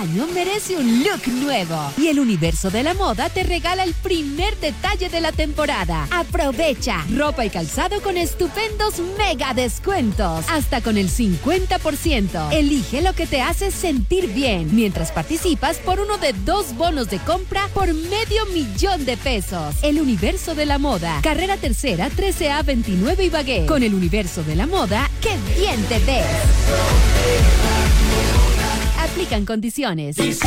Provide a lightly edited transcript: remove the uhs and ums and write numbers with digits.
año merece un look nuevo. Y el Universo de la Moda te regala el primer detalle de la temporada. Aprovecha ropa y calzado con estupendos mega descuentos. Hasta con el 50%. Elige lo que te hace sentir bien. Mientras participas por uno de 2 bonos de compra por $500,000. El Universo de la Moda. Carrera Tercera, 13A 29 Ibagué. Con el Universo de la Moda, ¡qué bien te ves! Aplican condiciones.